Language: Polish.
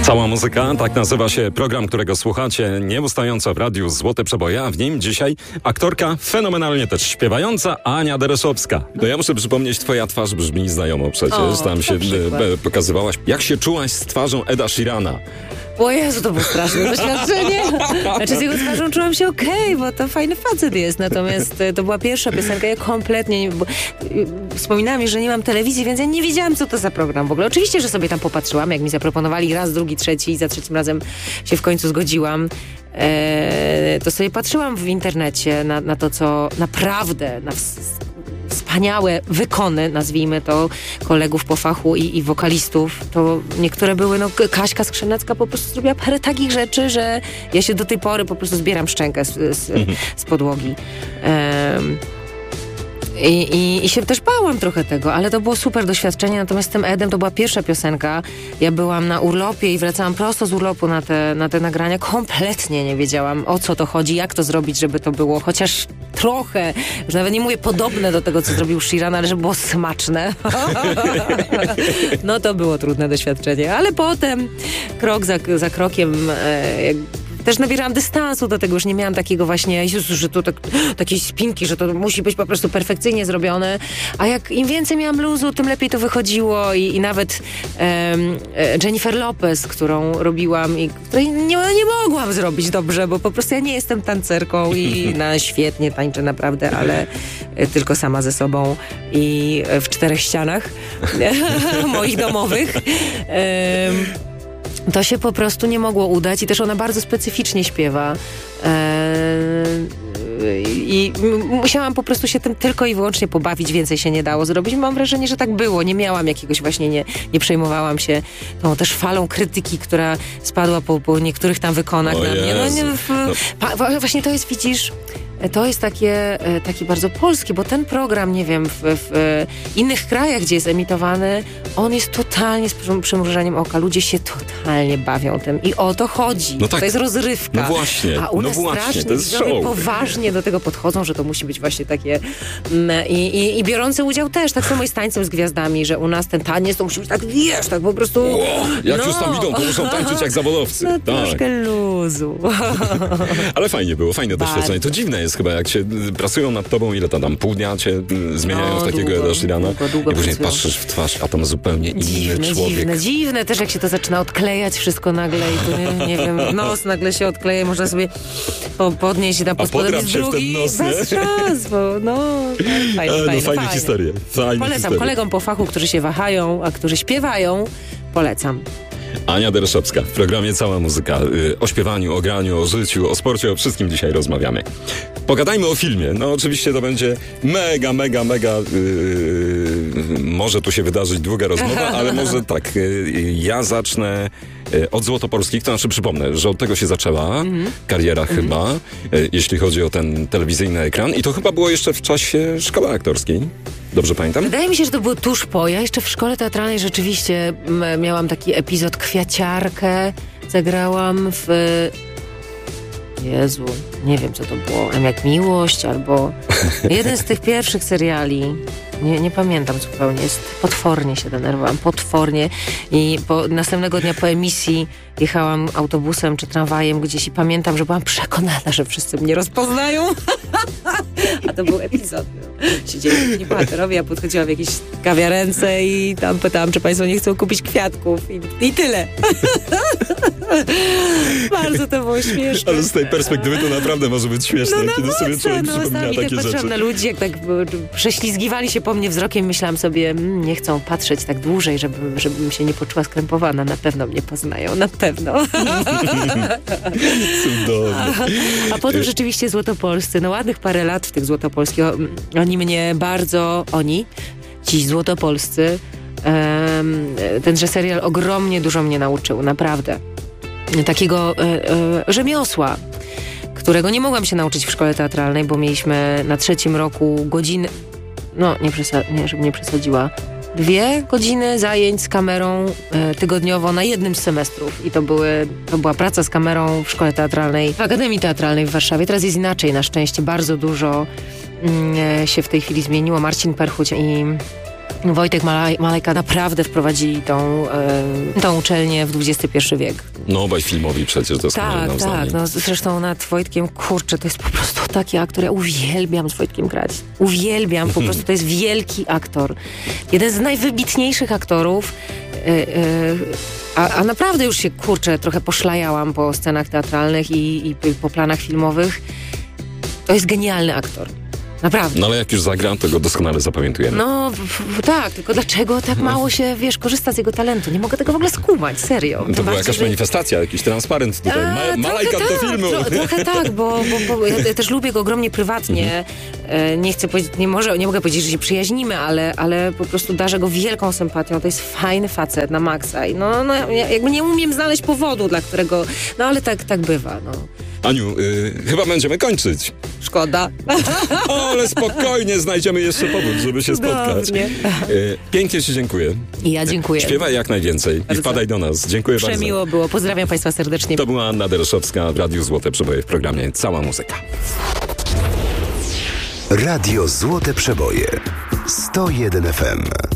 Cała muzyka, tak nazywa się program, którego słuchacie nieustająco w radiu Złote Przeboje, a w nim dzisiaj aktorka, fenomenalnie też śpiewająca, Ania Dereszowska. No ja muszę przypomnieć, twoja twarz brzmi znajomo przecież, tam się pokazywałaś. Jak się czułaś z twarzą Eda Sheerana? O Jezu, to było straszne doświadczenie. Znaczy z jego twarzą czułam się okej, bo to fajny facet jest. Natomiast to była pierwsza piosenka, ja kompletnie nie... Wspominałam mi, że nie mam telewizji, więc ja nie wiedziałam, co to za program w ogóle. Oczywiście, że sobie tam popatrzyłam, jak mi zaproponowali raz, drugi, trzeci i za trzecim razem się w końcu zgodziłam. To sobie patrzyłam w internecie na to, co naprawdę... wspaniałe wykony, nazwijmy to, kolegów po fachu i wokalistów. To niektóre były, Kaśka Skrzynecka po prostu zrobiła parę takich rzeczy, że ja się do tej pory po prostu zbieram szczękę z podłogi. I się też bałam trochę tego, ale to było super doświadczenie, natomiast z tym Edem to była pierwsza piosenka. Ja byłam na urlopie i wracałam prosto z urlopu na te nagrania. Kompletnie nie wiedziałam, o co to chodzi, jak to zrobić, żeby to było chociaż trochę, już nawet nie mówię podobne do tego, co zrobił Sheeran, ale żeby było smaczne. No to było trudne doświadczenie, ale potem krok za krokiem też nabierałam dystansu do tego, już nie miałam takiego właśnie, Jezu, że to takiej spinki, że to musi być po prostu perfekcyjnie zrobione, a jak im więcej miałam luzu, tym lepiej to wychodziło i nawet Jennifer Lopez, którą robiłam i której nie mogłam zrobić dobrze, bo po prostu ja nie jestem tancerką i świetnie tańczę naprawdę, ale tylko sama ze sobą i w 4 ścianach moich domowych. To się po prostu nie mogło udać i też ona bardzo specyficznie śpiewa. I musiałam po prostu się tym tylko i wyłącznie pobawić, więcej się nie dało zrobić. Mam wrażenie, że tak było. Nie miałam jakiegoś właśnie, nie przejmowałam się tą też falą krytyki, która spadła po niektórych tam wykonach na mnie. Właśnie to jest, widzisz... To jest taki bardzo polski, bo ten program, nie wiem, w innych krajach, gdzie jest emitowany, on jest totalnie z przymrużeniem oka. Ludzie się totalnie bawią tym i o to chodzi. No tak. To jest rozrywka. No właśnie, a u nas strasznie to jest show. Poważnie do tego podchodzą, że to musi być właśnie takie i biorący udział też, tak samo jest tańcem z gwiazdami, że u nas ten taniec to musi być tak, wiesz, tak po prostu... Jak już tam idą, to muszą tańczyć jak zawodowcy. No troszkę luzu. Ale fajnie było, fajne doświadczenie. To dziwne jest chyba, jak się pracują nad tobą, ile to tam, pół dnia cię zmieniają w takiego Eda Sheerana i później patrzysz w twarz, a tam zupełnie inny człowiek. Dziwne też, jak się to zaczyna odklejać wszystko nagle i tu nie wiem, nos nagle się odkleja, można sobie podnieść i tam pod spodem jest drugi. Nos, bez czas, bo fajne historie. Polecam kolegom po fachu, którzy się wahają, a którzy śpiewają, polecam. Ania Dereszowska w programie Cała Muzyka. O śpiewaniu, o graniu, o życiu, o sporcie, o wszystkim dzisiaj rozmawiamy. Pogadajmy o filmie. No oczywiście to będzie mega może tu się wydarzyć długa rozmowa, ale może tak. Ja zacznę od Złotopolskich, to znaczy przypomnę, że od tego się zaczęła kariera chyba, jeśli chodzi o ten telewizyjny ekran i to chyba było jeszcze w czasie szkoły aktorskiej. Dobrze pamiętam? Wydaje mi się, że to było tuż po. Ja jeszcze w szkole teatralnej rzeczywiście miałam taki epizod Kwiaciarkę. Zagrałam w... Jezu, nie wiem co to było. M jak miłość albo... Jeden z tych pierwszych seriali. Nie pamiętam zupełnie. Potwornie się denerwowałam. Potwornie. I następnego dnia po emisji jechałam autobusem czy tramwajem gdzieś i pamiętam, że byłam przekonana, że wszyscy mnie rozpoznają. A to był epizod. Siedzieli inni bohaterowie, ja podchodziłam w jakieś kawiarence i tam pytałam, czy państwo nie chcą kupić kwiatków. I tyle. Bardzo to było śmieszne. Ale z tej perspektywy to naprawdę może być śmieszne, kiedy sobie człowiek przypomina takie rzeczy. Patrzyłam na ludzi, jak tak prześlizgiwali się po mnie wzrokiem, myślałam sobie, nie chcą patrzeć tak dłużej, żebym się nie poczuła skrępowana. Na pewno mnie poznają, na pewno. Cudownie. A potem rzeczywiście Złotopolscy, ładnych parę lat w tych Złotopolskich, oni mnie bardzo, ci Złotopolscy, tenże serial ogromnie dużo mnie nauczył, naprawdę. Takiego rzemiosła, którego nie mogłam się nauczyć w szkole teatralnej, bo mieliśmy na 3. roku godziny, żebym nie przesadziła, 2 godziny zajęć z kamerą tygodniowo na jednym z semestrów. I to była praca z kamerą w szkole teatralnej, w Akademii Teatralnej w Warszawie. Teraz jest inaczej, na szczęście bardzo dużo się w tej chwili zmieniło. Marcin Perchuć Wojtek Malajka naprawdę wprowadzili tą uczelnię w XXI wiek. No obaj filmowi przecież doskonale nam znani. Tak. No, zresztą nad Wojtkiem, kurczę, to jest po prostu taki aktor. Ja uwielbiam z Wojtkiem grać. Uwielbiam, po prostu to jest wielki aktor. Jeden z najwybitniejszych aktorów. A naprawdę już się, kurczę, trochę poszlajałam po scenach teatralnych i po planach filmowych. To jest genialny aktor. Naprawdę. No ale jak już zagram, to go doskonale zapamiętujemy. No tak, tylko dlaczego tak mało się, korzysta z jego talentu? Nie mogę tego w ogóle skumać, serio. To była jakaś manifestacja, jakiś transparent tutaj. Malajka do filmu. Trochę tak, bo ja też lubię go ogromnie prywatnie. Nie chcę powiedzieć, nie mogę powiedzieć, że się przyjaźnimy, ale po prostu darzę go wielką sympatią. To jest fajny facet na maksa. I jakby nie umiem znaleźć powodu, dla którego... No ale tak bywa, no. Aniu, chyba będziemy kończyć. Szkoda. Ale spokojnie, znajdziemy jeszcze powód, żeby się spotkać. Pięknie ci dziękuję. I ja dziękuję. Śpiewaj jak najwięcej i wpadaj do nas. Dziękuję bardzo. Przemiło było. Pozdrawiam Państwa serdecznie. To była Anna Dereszowska w Radiu Złote Przeboje w programie Cała Muzyka. Radio Złote Przeboje 101 FM.